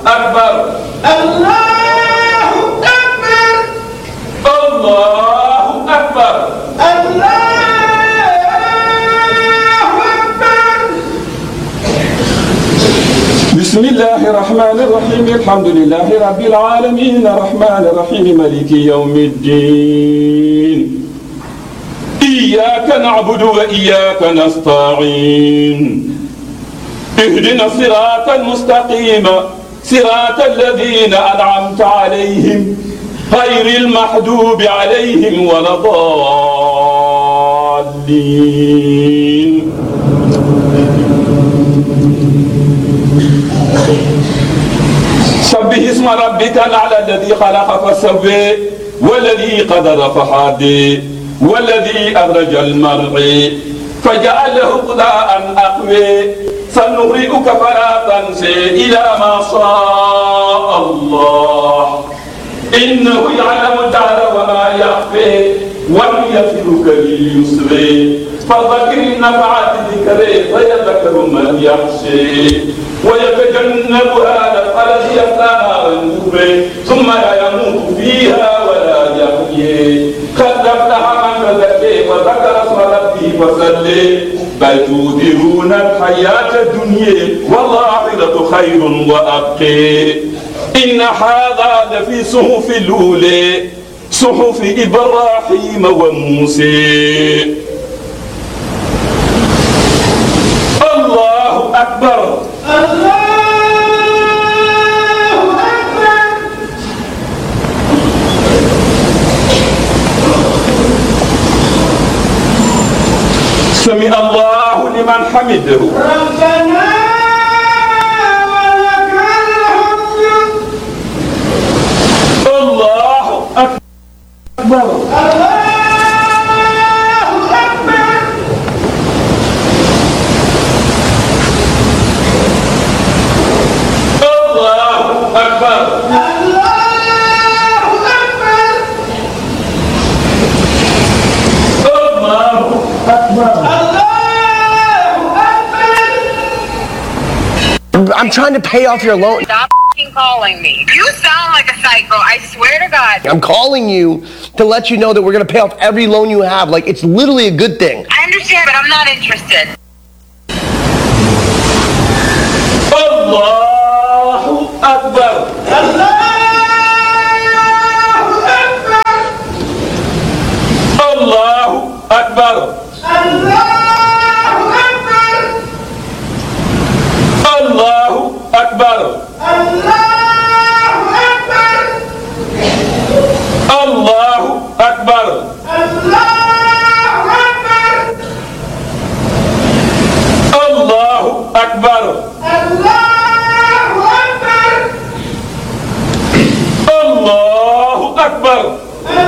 أكبر الله أكبر الله أكبر الله أكبر. بسم الله الرحمن الرحيم الحمد لله رب العالمين الرحمن الرحيم مالك يوم الدين إياك نعبد وإياك نستعين اهدنا الصراط المستقيم صراط الذين أنعمت عليهم غير المحجوب عليهم ولا الضالين. سبح اسم ربك الأعلى الذي خلق فسوى والذي قدر فهدى والذي أخرج المرعى فجعله غثاء أحوى سنقرئك فلا تنسى إلى ما شاء الله إنه يعلم الجهر وما يخفى ونيسرك لليسر فذكر النفعات ذكرى فيذكر من يخشى ويتجنبها الذي يصلى نارا الكبرى ثم لا يموت فيها ولا يحيى قد أفلح من تزكى وذكر اسم ربه فصلى بل تؤثرون الحياة الدنيا والآخرة خير وأبقى إن هذا لفي صحف الأولى صحف إبراهيم وموسى. الله أكبر الله أكبر. سمع الله لمن حمده ربنا ولك الحمد. الله أكبر الله أكبر. الله أكبر الله أكبر. الله أكبر. I'm trying to pay off your loan. Stop calling me. You sound like a psycho. I swear to God. I'm calling you to let you know that we're going to pay off every loan you have. Like, it's literally a good thing. I understand, but I'm not interested. الله أكبر الله أكبر الله أكبر الله أكبر الله أكبر الله أكبر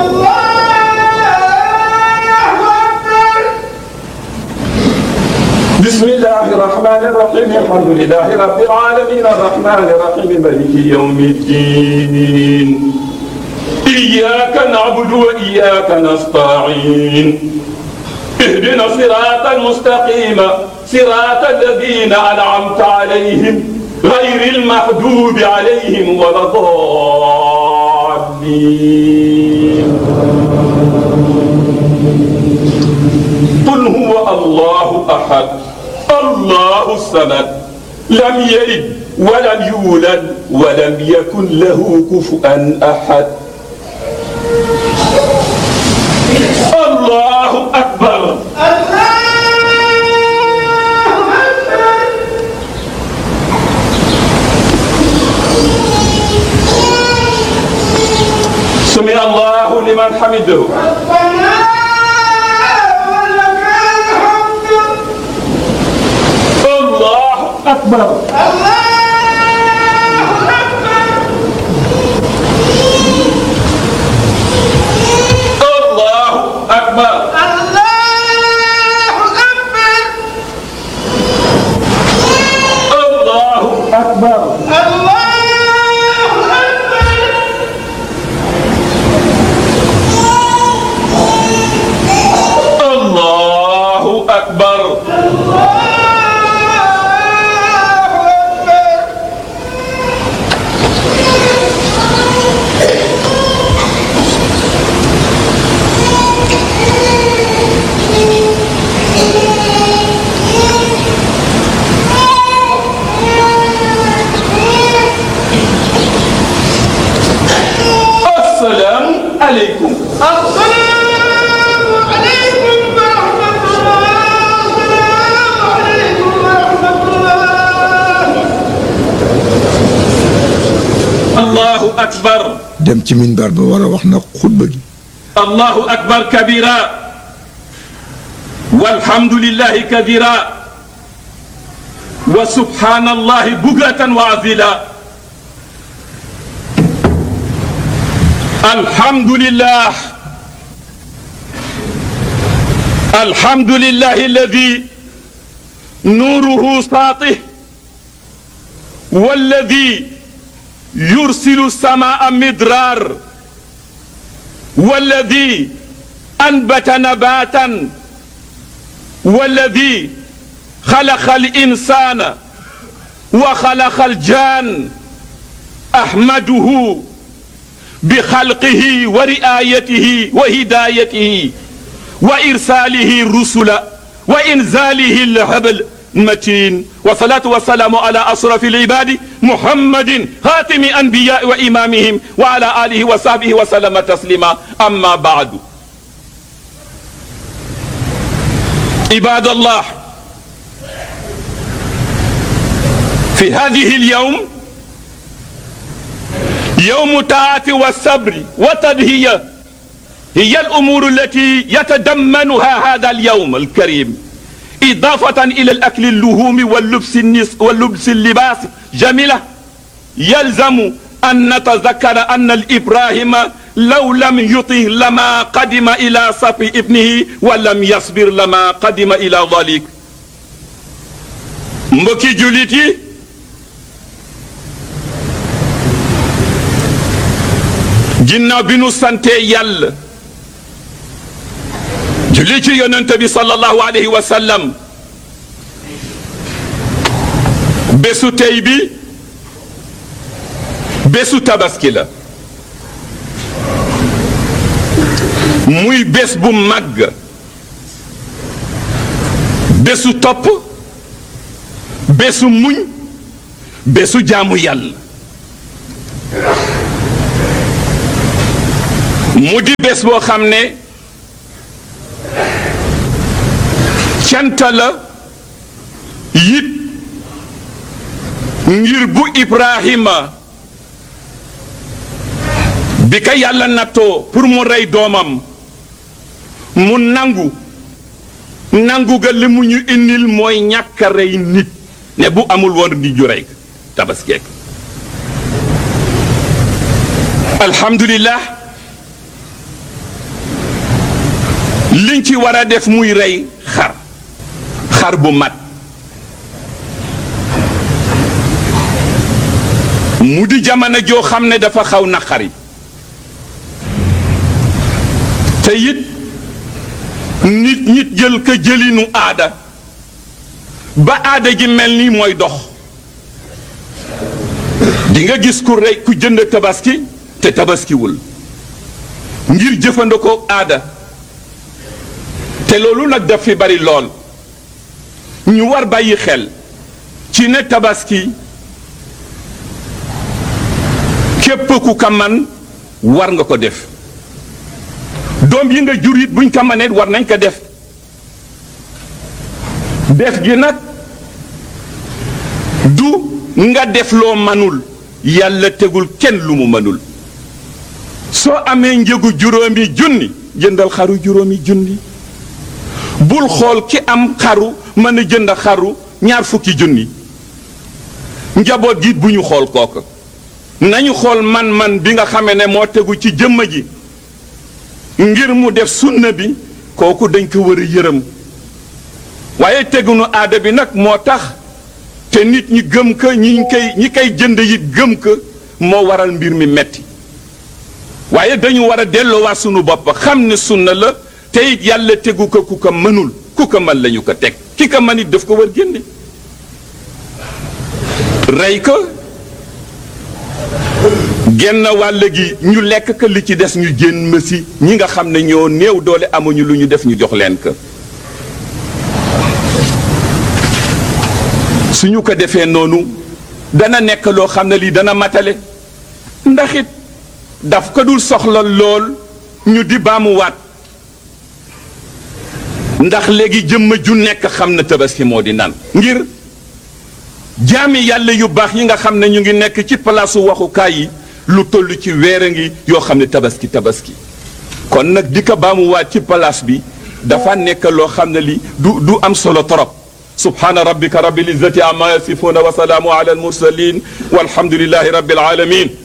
بسم الله الرحمن الرحيم الحمد لله رب العالمين الرحمن الرحيم مالك يوم الدين إياك نعبد وإياك نستعين اهدنا الصراط المستقيم صراط الذين أنعمت عليهم غير المحجوب عليهم ولا الضالين. قل هو الله أحد الله الصمد لم يلد ولم يولد ولم يكن له كفوا أحد. الله أكبر سمع الله لمن حمده ربنا ولك الحمد. الله أكبر الله أكبر الله أكبر الله أكبر dem ci minbar ba war a wax nag xutba gi. allahu akbar kabira walhamdulillahi kabira wa subhanallahi bukratan wa asila alhamdulillah alhamdulillahi alladi nuruhu saatih والذي يرسل السماء مدرار والذي أنبت نباتا والذي خلق الإنسان وخلق الجان أحمده بخلقه ورعايته وهدايته وإرساله الرسل وإنزاله الهبل المتين والصلاة والسلام على أشرف العباد محمد خاتم أنبياء وإمامهم وعلى آله وصحبه وسلم تسليما أما بعد عباد الله في هذه اليوم يوم الطاعة والصبر والتضحية هي الأمور التي يتضمنها هذا اليوم الكريم إضافة إلى الأكل اللحوم واللبس اللباس جميلة يلزم أن نتذكر أن الإبراهيم لو لم يطه لما قدم إلى صف ابنه ولم يصبر لما قدم إلى ذلك mbokki jullit yi ginnaaw bi nu sante Yàlla julli ci yonent bi sallallahu alayhi wa sallam bésu tey bi bésu tabaski la muy bés bu màgg bésu topp bésu muñ bésu jaamu Yàlla mu di bés boo xam ne cant la yit ngir bu Ibrahima bi ka Yàlla nattoo pour mu rey doomam mu nangu ga li mu ñu indil mooy ñàkk a rey nit ne bu amul woon di ju rey tabaskeek alhamdulillah liñ ci war a def muy rey xar bu mat mu di jamono joo xam ne dafa xaw naqari te it nit jël ka jëlinu aada ba aada ji mel ni mooy dox di nga gis ku rey ku jënd tabaski te tabaskiwul ngir jëfandikoo aada te loolu nag daf fi bari lool ñu war bàyyi xel ci ne tabaski képp ku ka man war nga ko def doom yi nga jur it buñ ko manee war nañ ko def gi nag du nga def loo manul yàlla tegul kenn lu mu manul soo amee njëgu juróomi junni jëndal xaru juróomi junni bul xool ki am xaru mën a jënd xaru 20 junni njaboot gi bu ñu xool kooku nañu xool man bi nga xamee ne moo tegu ci jëmm ji ngir mu def sunna bi kooku dañ ko war a yërëm waaye tegunu aada bi nag moo tax te nit ñi gëm ko ñi koy jënd yi gëm ko moo waral mbir mi metti waaye dañu war a delloowaat sunu bopp xam ne sunna la te it yàlla tegu ko ku ko mënul ku ko mën lañu ko teg ki ko mën it daf ko war génne rey ko genn wàll gi ñu lekk ko li ci des ñu génn ma si ñi nga xam ne ñoo néew doole amuñu lu ñu def ñu jox leen ko suñu ko defee noonu dana nekk loo xam ne lii dana matale ndax it daf ko dul soxla lool ñu di baamuwaat ndax léegi jëmm ju nekk xam na tabaski moo di nan ngir jaami yàlla yu baax yi nga xam ne ñu ngi nekk ci palaasu waxukaay yi lu toll ci weer a ngi yoo xam ne tabaski kon nag di ko baamuwaat ci place bi dafa nekk loo xam ne li du am solo trop subhana rabbika rabbil izzati amma yasifuna wa salaamu ala al mursalin walhamdulillahi rabbil alamin